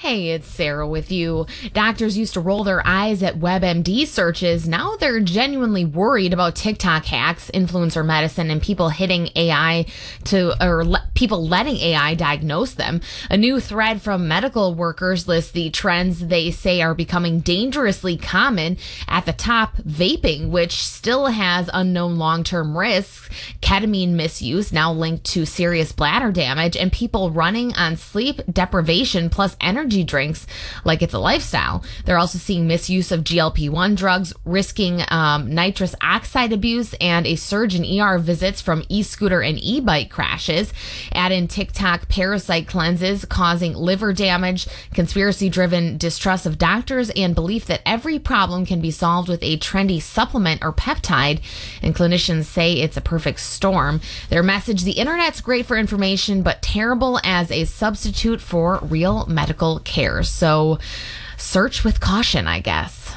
Hey, it's Sarah with you. Doctors used to roll their eyes at WebMD searches. Now they're genuinely worried about TikTok hacks, influencer medicine, and people hitting AI people letting AI diagnose them. A new thread from medical workers lists the trends they say are becoming dangerously common. At the top, vaping, which still has unknown long-term risks, ketamine misuse, now linked to serious bladder damage, and people running on sleep deprivation plus energy drinks like it's a lifestyle. They're also seeing misuse of GLP-1 drugs, risking nitrous oxide abuse, and a surge in ER visits from e-scooter and e-bike crashes. Add in TikTok parasite cleanses causing liver damage, conspiracy-driven distrust of doctors, and belief that every problem can be solved with a trendy supplement or peptide. And clinicians say it's a perfect storm. Their message: the internet's great for information, but terrible as a substitute for real medical care. So search with caution, I guess.